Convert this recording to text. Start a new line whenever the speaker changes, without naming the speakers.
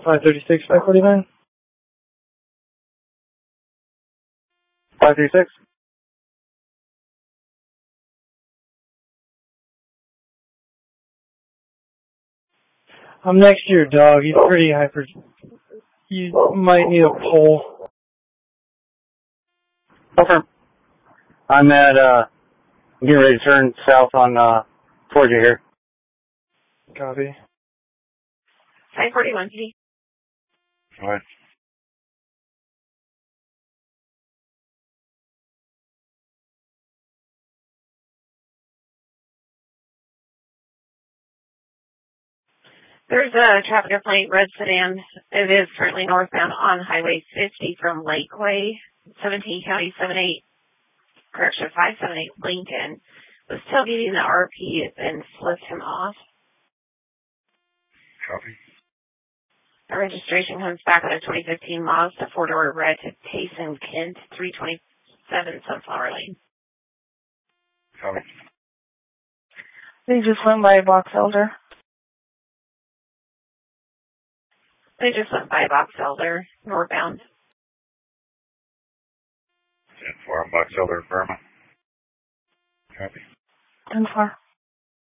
536, 549. 536. I'm next to your dog. He's pretty hyper. You might need a pole.
Okay. I'm getting ready to turn south on, towards you here.
Copy.
541, PD.
Go ahead.
There's a traffic complaint, red sedan. It is currently northbound on Highway 50 from Lakeway, 17 County 578 Lincoln. Was tailgating the RP and flipped him off.
Copy.
The registration comes back on a 2015 Mazda 4-door red to Tayson Kent, 327 Sunflower Lane.
Copy.
They just went by Box Elder.
They just went by Box Elder, northbound.
10-4 on Box Elder, Burma. Copy.
10-4.